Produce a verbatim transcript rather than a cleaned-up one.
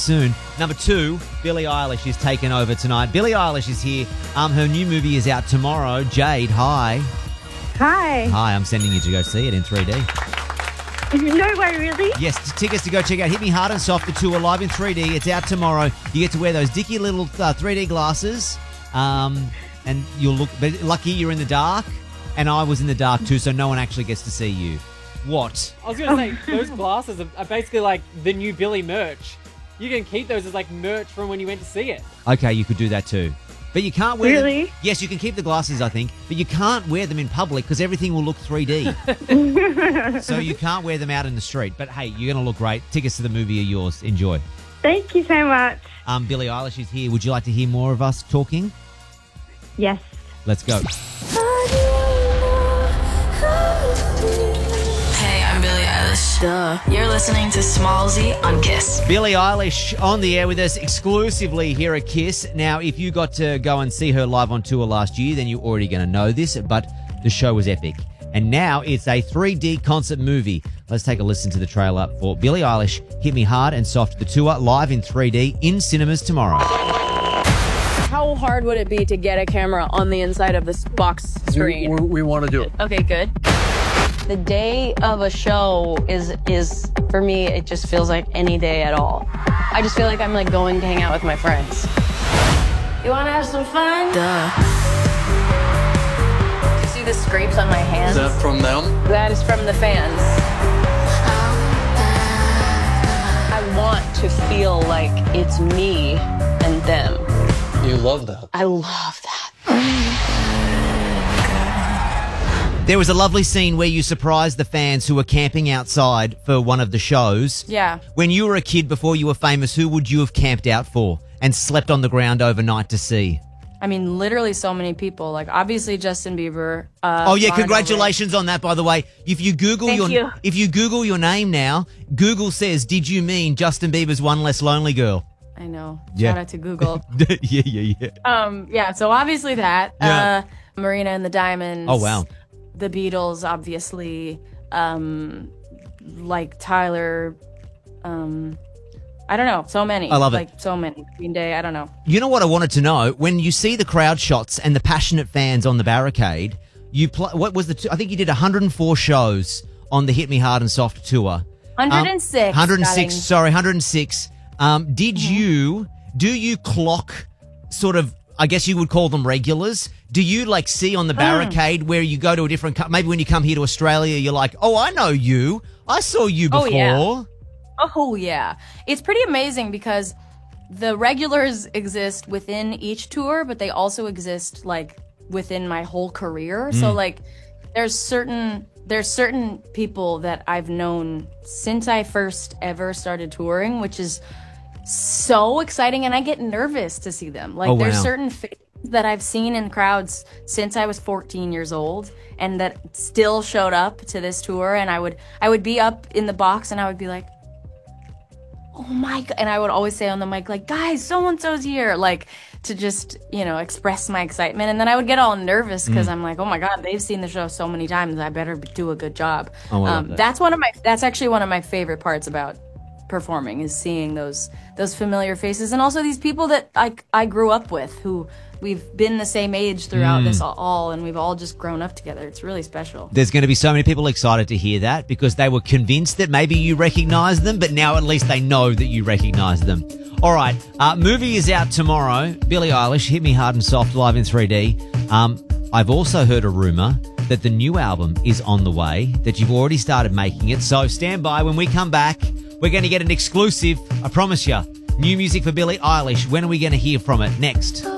soon. Number two, Billie Eilish is taking over tonight. Billie Eilish is here. Um, her new movie is out tomorrow. Jade, hi. Hi. Hi, I'm sending you to go see it in three D. No way, really? Yes, t- tickets to go check out Hit Me Hard and Soft, the tour live in three D. It's out tomorrow. You get to wear those dicky little uh, three D glasses, um, and you'll look. But lucky you're in the dark, and I was in the dark too, so no one actually gets to see you. What? I was going to say, those glasses are, are basically like the new Billy merch. You can keep those as like merch from when you went to see it. Okay, you could do that too. But you can't wear Really? them. Yes, you can keep the glasses, I think, but you can't wear them in public because everything will look three D. So you can't wear them out in the street. But hey, you're going to look great. Tickets to the movie are yours. Enjoy. Thank you so much. Um, Billie Eilish is here. Would you like to hear more of us talking? Yes. Let's go. Hey, I'm Billie Eilish. Duh. You're listening to Smallzy on Kiss. Billie Eilish on the air with us exclusively here at Kiss. Now, if you got to go and see her live on tour last year, then you're already going to know this, but the show was epic. And now it's a three D concert movie. Let's take a listen to the trailer for Billie Eilish, Hit Me Hard and Soft, the tour, live in three D in cinemas tomorrow. How hard would it be to get a camera on the inside of this box screen? We, we, we want to do it. Okay, good. The day of a show is, is for me, it just feels like any day at all. I just feel like I'm like going to hang out with my friends. You want to have some fun? Duh. Do you see the scrapes on my hands? Is that from them? That is from the fans. I want to feel like it's me and them. You love that. I love that. There was a lovely scene where you surprised the fans who were camping outside for one of the shows. Yeah. When you were a kid before you were famous, who would you have camped out for and slept on the ground overnight to see? I mean, literally so many people. Like, obviously Justin Bieber. Uh, Oh yeah, Lana Del congratulations on that, by the way. If you Google Thank your you. if you Google your name now, Google says, "Did you mean Justin Bieber's One Less Lonely Girl?" I know. Yeah. Shout out to Google. yeah, yeah, yeah. um, yeah. So obviously that. Yeah. Uh, Marina and the Diamonds. Oh wow. The Beatles, obviously. Um, like Tyler. Um, I don't know. So many. I love it. Like so many. Green Day. I don't know. You know what I wanted to know? When you see the crowd shots and the passionate fans on the barricade, you pl- what was the? T- I think you did one hundred four shows on the Hit Me Hard and Soft tour. one hundred six. Um, one hundred six. darling. Sorry, one hundred six. Um, did Mm-hmm. you? Do you clock sort of? I guess you would call them regulars. Do you like see on the barricade where you go to a different? Co- maybe when you come here to Australia, you're like, oh, I know you. I saw you before. Oh, yeah. Oh, yeah. It's pretty amazing because the regulars exist within each tour, but they also exist, like, within my whole career. So, like, there's certain there's certain people that I've known since I first ever started touring, which is so exciting, and I get nervous to see them. Like, Oh, there's wow. certain faces that I've seen in crowds since I was fourteen years old, and that still showed up to this tour, and I would I would be up in the box, and I would be like, oh my God. And I would always say on the mic, like, guys, so-and-so's here, like, to just, you know, express my excitement. And then I would get all nervous because I'm like, oh my God, they've seen the show so many times, I better do a good job. Oh, I love um, that. That's one of my, that's actually one of my favorite parts about performing, is seeing those, those familiar faces. And also these people that I, I grew up with, who we've been the same age throughout Mm. this all, and we've all just grown up together. It's really special. There's going to be so many people excited to hear that because they were convinced that maybe you recognize them, but now at least they know that you recognize them. All right, uh, movie is out tomorrow. Billie Eilish, Hit Me Hard and Soft, live in three D. Um, I've also heard a rumor that the new album is on the way, that you've already started making it. So stand by. When we come back, we're going to get an exclusive, I promise you. New music for Billie Eilish. When are we going to hear from it? Next.